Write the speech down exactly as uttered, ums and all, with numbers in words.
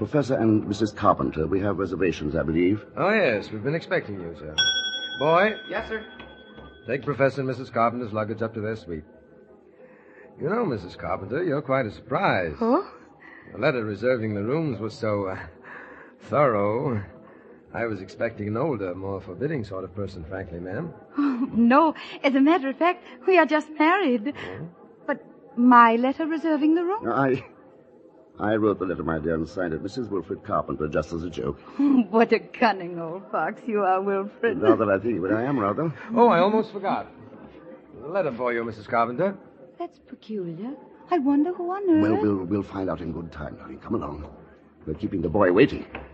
Professor and Missus Carpenter, we have reservations, I believe. Oh, yes. We've been expecting you, sir. Boy. Yes, sir. Take Professor and Missus Carpenter's luggage up to their suite. You know, Missus Carpenter, you're quite a surprise. Oh? The letter reserving the rooms was so uh, thorough. I was expecting an older, more forbidding sort of person, frankly, ma'am. Oh, no. As a matter of fact, we are just married. Oh? But my letter reserving the room? I... I wrote the letter, my dear, and signed it Missus Wilfred Carpenter, just as a joke. What a cunning old fox you are, Wilfred. Now that I think of it, I am rather. Oh, I almost forgot. A letter for you, Missus Carpenter. That's peculiar. I wonder who on earth... Well, we'll, we'll find out in good time, darling. Come along. We're keeping the boy waiting.